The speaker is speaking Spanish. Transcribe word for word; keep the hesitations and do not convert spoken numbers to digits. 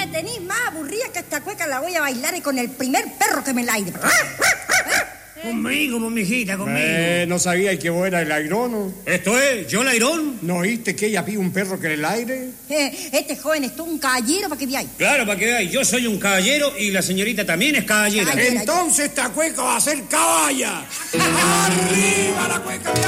Me tenéis más aburrida que esta cueca la voy a bailar con el primer perro que me la aire. Conmigo, pues, mijita, conmigo. Eh, ¿no sabíais que vos eras el airono? ¿Esto es? ¿Yo el airón? ¿No oíste que ella pide un perro que el aire? Eh, este joven es todo un caballero para que veáis. Claro, para que veáis. Yo soy un caballero y la señorita también es caballera. Caballera. Entonces esta cueca va a ser caballa. ¡Arriba la cueca!